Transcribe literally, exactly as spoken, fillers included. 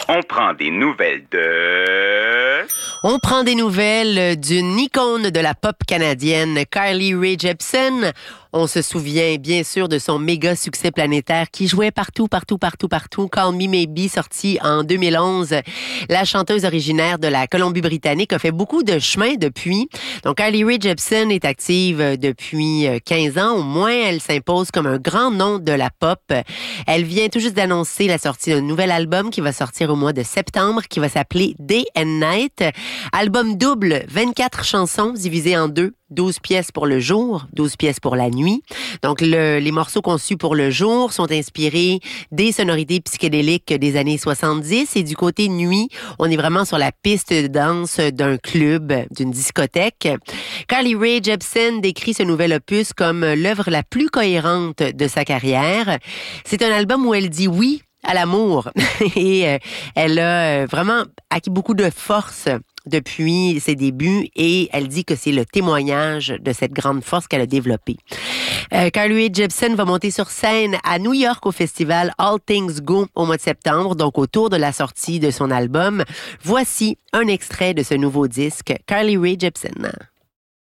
On prend des nouvelles de... On prend des nouvelles d'une icône de la pop canadienne, Carly Rae Jepsen. On se souvient bien sûr de son méga succès planétaire qui jouait partout, partout, partout, partout. Call Me Maybe, sorti en deux mille onze. La chanteuse originaire de la Colombie-Britannique a fait beaucoup de chemin depuis. Donc, Carly Rae Jepsen est active depuis quinze ans. Au moins, elle s'impose comme un grand nom de la pop. Elle vient tout juste d'annoncer la sortie d'un nouvel album qui va sortir au mois de septembre, qui va s'appeler Day and Night. Album double, vingt-quatre chansons divisées en deux. douze pièces pour le jour, douze pièces pour la nuit. Donc, le, les morceaux conçus pour le jour sont inspirés des sonorités psychédéliques des années soixante-dix. Et du côté nuit, on est vraiment sur la piste de danse d'un club, d'une discothèque. Carly Rae Jepsen décrit ce nouvel opus comme l'œuvre la plus cohérente de sa carrière. C'est un album où elle dit oui à l'amour. Et euh, elle a vraiment acquis beaucoup de force depuis ses débuts et elle dit que c'est le témoignage de cette grande force qu'elle a développée. Euh, Carly Rae Jepsen va monter sur scène à New York au festival All Things Go au mois de septembre, donc autour de la sortie de son album. Voici un extrait de ce nouveau disque, Carly Rae Jepsen.